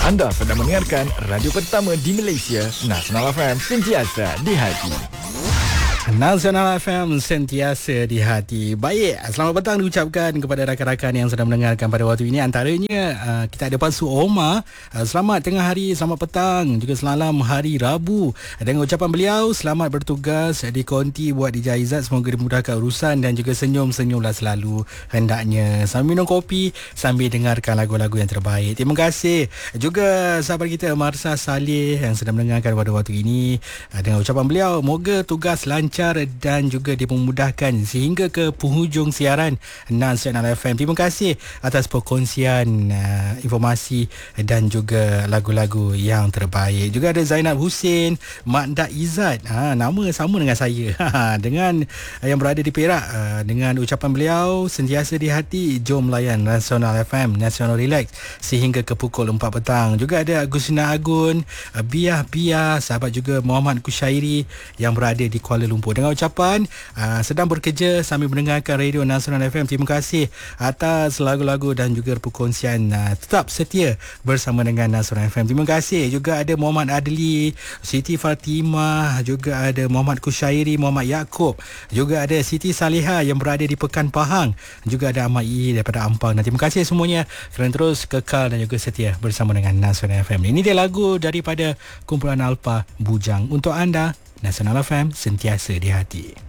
Anda sedang mendengarkan radio pertama di Malaysia, Nasional FM, sentiasa di hati. Nasional FM sentiasa di hati. Baik, selamat petang diucapkan kepada rakan-rakan yang sedang mendengarkan pada waktu ini. Antaranya kita ada Pak Su Omar. Selamat tengah hari, selamat petang, juga selamat hari Rabu. Dengan ucapan beliau, selamat bertugas di konti buat DJ Aizat. Semoga dimudahkan urusan dan juga senyum-senyumlah selalu hendaknya. Sambil minum kopi, sambil dengarkan lagu-lagu yang terbaik. Terima kasih juga sahabat kita Marsa Saleh yang sedang mendengarkan pada waktu ini. Dengan ucapan beliau, moga tugas lancar dan juga dimudahkan sehingga ke penghujung siaran Nasional FM. Terima kasih atas perkongsian informasi dan juga lagu-lagu yang terbaik. Juga ada Zainab Hussein, Mak Dak Izzat, nama sama dengan saya, dengan yang berada di Perak. Dengan ucapan beliau, sentiasa di hati, jom layan Nasional FM, Nasional Relax sehingga ke pukul 4 petang. Juga ada Agustina Agun, Biah, sahabat juga Muhammad Kushairi yang berada di Kuala Lumpur. Dengan ucapan sedang bekerja sambil mendengarkan radio Nasional FM. Terima kasih atas lagu-lagu dan juga perkongsian. Tetap setia bersama dengan Nasional FM. Terima kasih. Juga ada Muhammad Adli, Siti Fatimah, juga ada Muhammad Kushairi, Muhammad Yaakob, juga ada Siti Saliha yang berada di Pekan Pahang, juga ada Ahmad I daripada Ampang. Dan terima kasih semuanya kerana terus kekal dan juga setia bersama dengan Nasional FM. Ini dia lagu daripada kumpulan Alpa Bujang untuk anda. Nasional FM sentiasa di hati.